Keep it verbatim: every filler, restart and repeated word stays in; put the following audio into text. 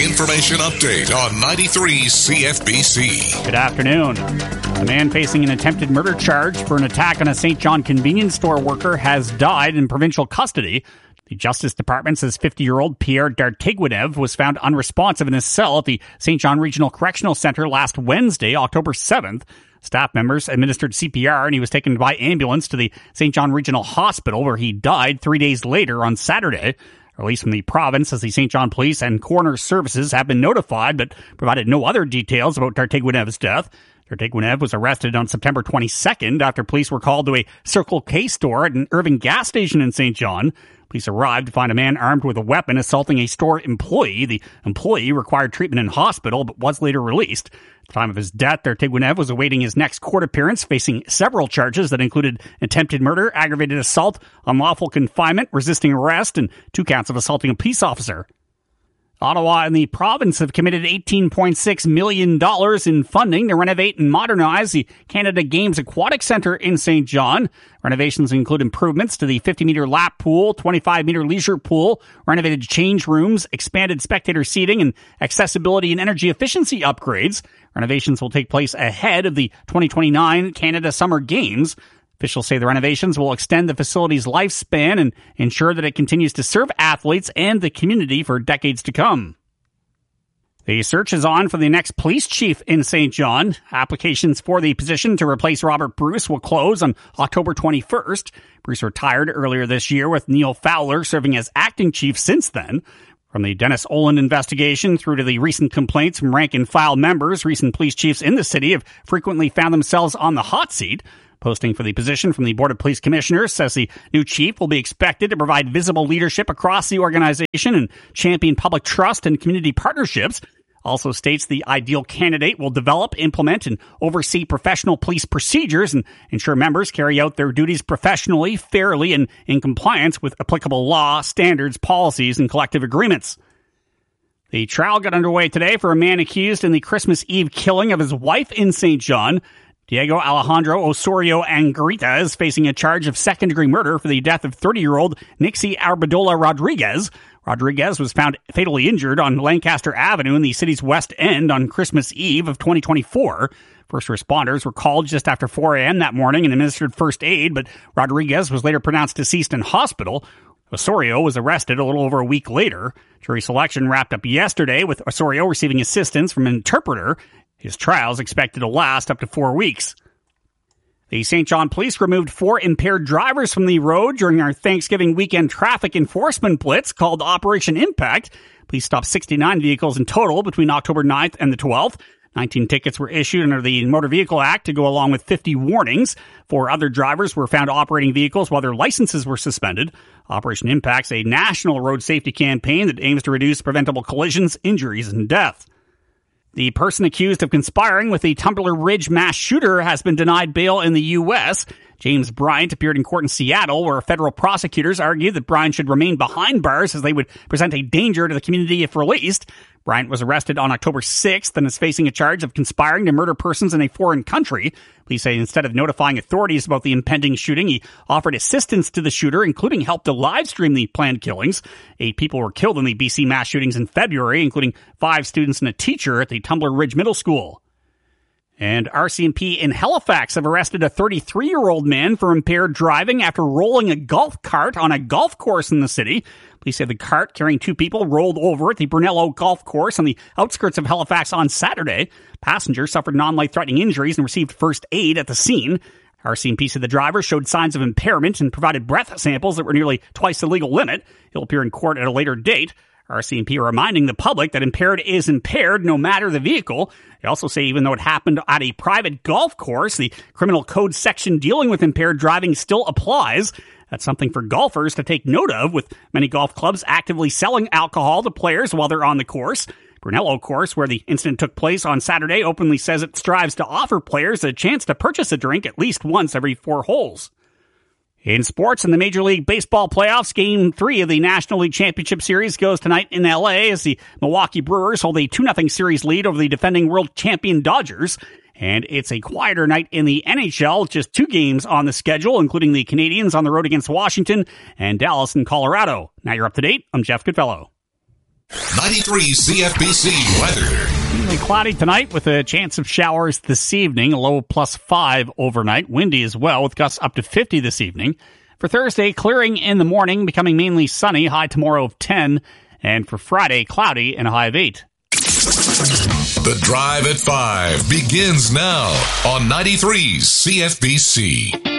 Information update on ninety-three C F B C. Good afternoon. A man facing an attempted murder charge for an attack on a Saint John convenience store worker has died in provincial custody. The Justice Department says fifty-year-old Pierre Dartiguenev was found unresponsive in his cell at the Saint John Regional Correctional Center last Wednesday, October seventh. Staff members administered C P R and he was taken by ambulance to the Saint John Regional Hospital, where he died three days later on Saturday. A release from the province says the Saint John Police and Coroner Services have been notified, but provided no other details about Dartiguenev's death. Dartiguenev was arrested on September twenty-second after police were called to a Circle K store at an Irving gas station in Saint John. Police arrived to find a man armed with a weapon assaulting a store employee. The employee required treatment in hospital, but was later released. At the time of his death, Dartiguenev was awaiting his next court appearance, facing several charges that included attempted murder, aggravated assault, unlawful confinement, resisting arrest, and two counts of assaulting a peace officer. Ottawa and the province have committed eighteen point six million dollars in funding to renovate and modernize the Canada Games Aquatic Centre in Saint John. Renovations include improvements to the fifty-meter lap pool, twenty-five meter leisure pool, renovated change rooms, expanded spectator seating, and accessibility and energy efficiency upgrades. Renovations will take place ahead of the twenty twenty-nine Canada Summer Games. Officials say the renovations will extend the facility's lifespan and ensure that it continues to serve athletes and the community for decades to come. The search is on for the next police chief in Saint John. Applications for the position to replace Robert Bruce will close on October twenty-first. Bruce retired earlier this year, with Neil Fowler serving as acting chief since then. From the Dennis Oland investigation through to the recent complaints from rank-and-file members, recent police chiefs in the city have frequently found themselves on the hot seat. Posting for the position from the Board of Police Commissioners says the new chief will be expected to provide visible leadership across the organization and champion public trust and community partnerships. Also states the ideal candidate will develop, implement, and oversee professional police procedures and ensure members carry out their duties professionally, fairly, and in compliance with applicable law, standards, policies, and collective agreements. The trial got underway today for a man accused in the Christmas Eve killing of his wife in Saint John. Diego Alejandro Osorio Angarita is facing a charge of second-degree murder for the death of thirty-year-old Nixie Arbadola Rodriguez. Rodriguez was found fatally injured on Lancaster Avenue in the city's West End on Christmas Eve of twenty twenty-four. First responders were called just after four a.m. that morning and administered first aid, but Rodriguez was later pronounced deceased in hospital. Osorio was arrested a little over a week later. Jury selection wrapped up yesterday, with Osorio receiving assistance from an interpreter. His trial is expected to last up to four weeks. The Saint John Police removed four impaired drivers from the road during our Thanksgiving weekend traffic enforcement blitz called Operation Impact. Police stopped sixty-nine vehicles in total between October ninth and the twelfth. nineteen tickets were issued under the Motor Vehicle Act to go along with fifty warnings. Four other drivers were found operating vehicles while their licenses were suspended. Operation Impact's a national road safety campaign that aims to reduce preventable collisions, injuries, and death. The person accused of conspiring with the Tumbler Ridge mass shooter has been denied bail in the U S. James Bryant appeared in court in Seattle, where federal prosecutors argued that Bryant should remain behind bars as they would present a danger to the community if released. Bryant was arrested on October sixth and is facing a charge of conspiring to murder persons in a foreign country. Police say instead of notifying authorities about the impending shooting, he offered assistance to the shooter, including help to live stream the planned killings. Eight people were killed in the B C mass shootings in February, including five students and a teacher at the Tumbler Ridge Middle School. And R C M P in Halifax have arrested a thirty-three-year-old man for impaired driving after rolling a golf cart on a golf course in the city. Police say the cart carrying two people rolled over at the Brunello Golf Course on the outskirts of Halifax on Saturday. Passengers suffered non-life-threatening injuries and received first aid at the scene. R C M P said the driver showed signs of impairment and provided breath samples that were nearly twice the legal limit. He'll appear in court at a later date. R C M P are reminding the public that impaired is impaired no matter the vehicle. They also say even though it happened at a private golf course, the criminal code section dealing with impaired driving still applies. That's something for golfers to take note of, with many golf clubs actively selling alcohol to players while they're on the course. Brunello course, where the incident took place on Saturday, openly says it strives to offer players a chance to purchase a drink at least once every four holes. In sports, in the Major League Baseball playoffs, Game three of the National League Championship Series goes tonight in L A as the Milwaukee Brewers hold a two nothing series lead over the defending world champion Dodgers. And it's a quieter night in the N H L, with just two games on the schedule, including the Canadiens on the road against Washington and Dallas in Colorado. Now you're up to date. I'm Jeff Goodfellow. ninety-three C F B C weather. Mainly cloudy tonight with a chance of showers this evening. Low plus five overnight. Windy as well with gusts up to fifty this evening. For Thursday, clearing in the morning, becoming mainly sunny. High tomorrow of ten. And for Friday, cloudy and a high of eight. The Drive at five begins now on ninety-three C F B C.